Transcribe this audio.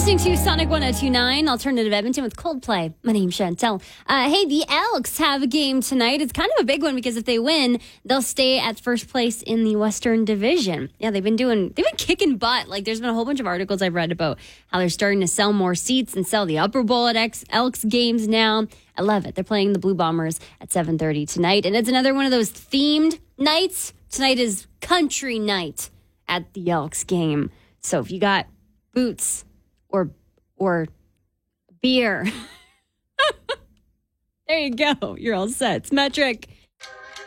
listening to Sonic 102.9, Alternative Edmonton with Coldplay. My name's Chantel. Hey, the Elks have a game tonight. It's kind of a big one because if they win, they'll stay at first place in the Western Division. Yeah, they've been kicking butt. Like, there's been a whole bunch of articles I've read about how they're starting to sell more seats and sell the Upper Bowl at Elks games now. I love it. They're playing the Blue Bombers at 7:30 tonight. And it's another one of those themed nights. Tonight is country night at the Elks game. So if you got boots or beer, there you go. You're all set. It's Metric.